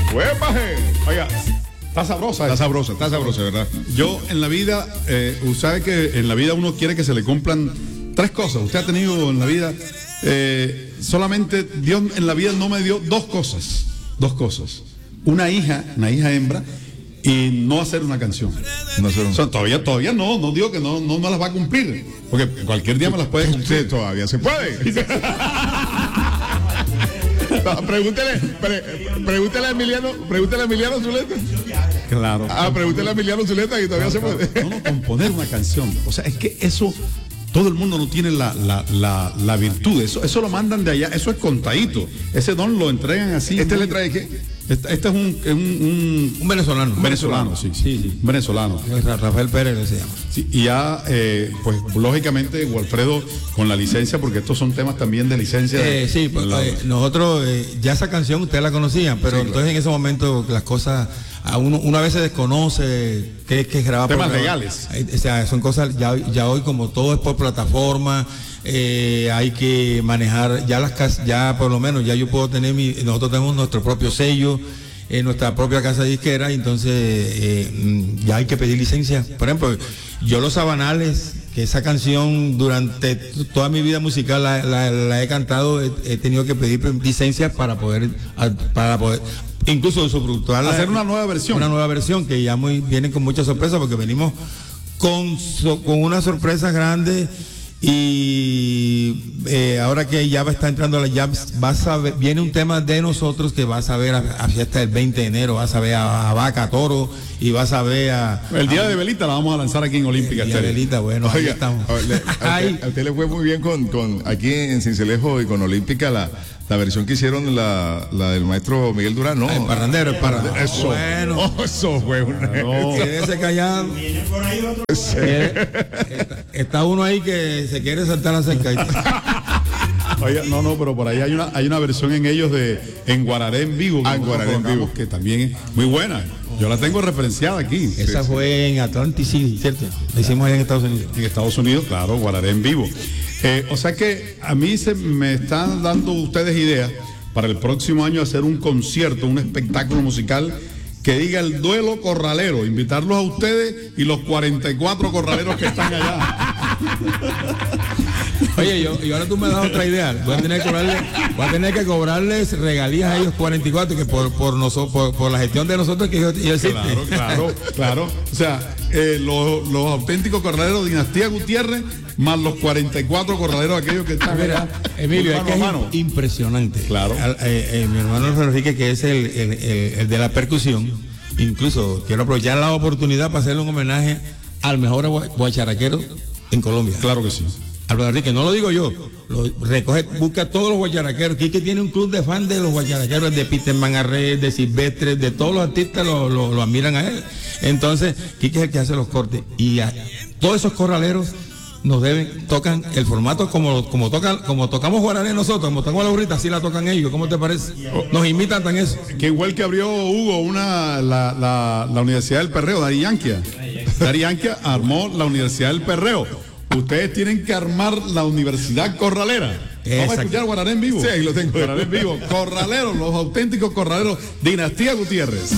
¡Huepaje! Oiga, está sabrosa. Está sabrosa, ¿verdad? Yo en la vida, sabe que en la vida uno quiere que se le cumplan 3 cosas. Usted ha tenido en la vida, solamente Dios en la vida no me dio 2 cosas. 2 cosas. Una hija hembra, y no hacer una canción. O sea, todavía no digo que no me las va a cumplir, porque cualquier día me las puede cumplir. Todavía se puede. No, pregúntele a Emiliano Zuleta. Claro. Pregúntele a Emiliano Zuleta y todavía se puede. No, componer una canción. O sea, es que eso, todo el mundo no tiene la virtud. Eso lo mandan de allá. Eso es contadito. Ese don lo entregan así. ¿Este le trae qué? Este es un venezolano. Venezolano, sí. Venezolano. Rafael Pérez se llama. Sí, y ya, pues lógicamente, Walfredo, con la licencia, porque estos son temas también de licencia. Nosotros, ya esa canción ustedes la conocían, pero sí, entonces en ese momento las cosas, a uno a veces desconoce qué es grabar. Temas legales. O sea, son cosas, ya hoy como todo es por plataforma. Hay que manejar ya las casas, ya por lo menos ya yo puedo tener nosotros tenemos nuestro propio sello, nuestra propia casa disquera, y entonces ya hay que pedir licencia. Por ejemplo, yo Los Sabanales, que esa canción durante toda mi vida musical la he cantado, he tenido que pedir licencia para poder incluso su productora hacer una nueva versión que ya viene con muchas sorpresas, porque venimos con una sorpresa grande. Y ahora que ya está entrando vas a ver, viene un tema de nosotros que vas a ver a fiesta del 20 de enero, vas a ver a Vaca Toro y vas a ver el día de Velita la vamos a lanzar aquí en Olímpica. El día de Velita, bueno, ahí estamos. A usted le fue muy bien con aquí en Cincelejo y con Olímpica la versión que hicieron la del maestro Miguel Durán, ¿no? El parrandero. Eso. Bueno. Eso fue quédese callado. Está uno ahí que se quiere saltar la cerca. Oye, no, pero por ahí hay una versión en ellos en Guararé en vivo. En Guararé en vivo. Que también es muy buena. Yo la tengo referenciada aquí. Esa fue en Atlantic City, ¿cierto? La hicimos allá en Estados Unidos. En Estados Unidos, claro, Guararé en vivo. O sea que a mí me están dando ustedes ideas para el próximo año hacer un concierto, un espectáculo musical que diga el duelo corralero, invitarlos a ustedes y los 44 corraleros que están allá. Oye, y ahora tú me das otra idea. Voy a tener que cobrarles regalías a ellos 44, que por la gestión de nosotros que yo Claro. O sea, los auténticos corraleros de Dinastía Gutiérrez más los 44 corraleros aquellos que están allá. Emilio, es que es impresionante. Claro. Mi hermano Enrique, que es el de la percusión, incluso quiero aprovechar la oportunidad para hacerle un homenaje al mejor guacharaquero en Colombia. Claro que sí. Álvaro Enrique, no lo digo yo, busca a todos los guacharaqueros. Quique tiene un club de fans de los guacharaqueros, de Peter Mangarré, de Silvestre, de todos los artistas lo admiran a él. Entonces, Quique es el que hace los cortes. Y a todos esos corraleros tocan el formato como tocamos guaraní nosotros, como tocamos la burrita, así la tocan ellos. ¿Cómo te parece? Nos imitan tan eso. Que igual que abrió Hugo la Universidad del Perreo, Dari Yanquia armó la Universidad del Perreo. Ustedes tienen que armar la Universidad Corralera. Vamos a escuchar Guararé en vivo. Sí, ahí lo tengo. Guararé en vivo. Corraleros, los auténticos corraleros, Dinastía Gutiérrez.